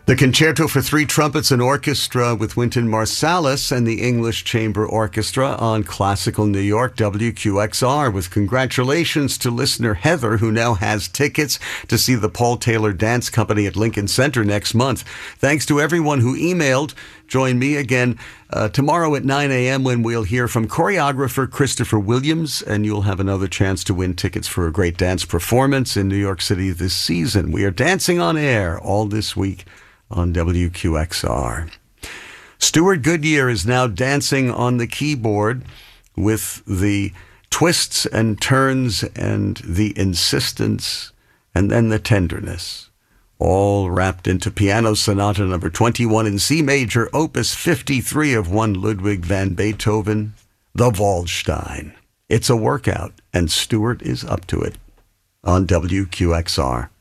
The Concerto for Three Trumpets and Orchestra with Wynton Marsalis and the English Chamber Orchestra on Classical New York, WQXR, with congratulations to listener Heather, who now has tickets to see the Paul Taylor Dance Company at Lincoln Center next month. Thanks to everyone who emailed. Join me again tomorrow at 9 a.m. when we'll hear from choreographer Christopher Williams, and you'll have another chance to win tickets for a great dance performance in New York City this season. We are dancing on air all this week on WQXR. Stuart Goodyear is now dancing on the keyboard with the twists and turns and the insistence and then the tenderness, all wrapped into Piano Sonata number 21 in C major, opus 53 of one Ludwig van Beethoven, the Waldstein. It's a workout, and Stuart is up to it on WQXR.